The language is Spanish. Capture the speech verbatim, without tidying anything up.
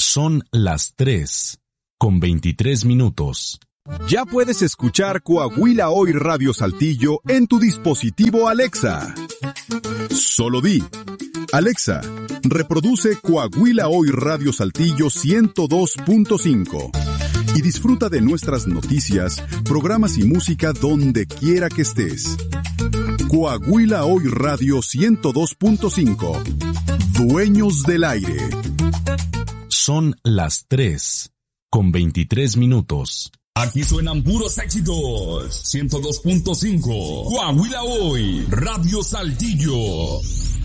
Son las tres, con veintitrés minutos. Ya puedes escuchar Coahuila Hoy Radio Saltillo en tu dispositivo Alexa. Solo di: Alexa, reproduce Coahuila Hoy Radio Saltillo ciento dos punto cinco y disfruta de nuestras noticias, programas y música donde quiera que estés. Coahuila Hoy Radio ciento dos punto cinco. Dueños del aire. Son las tres, con veintitrés minutos. Aquí suenan puros éxitos. ciento dos punto cinco. Coahuila Hoy, Radio Saltillo.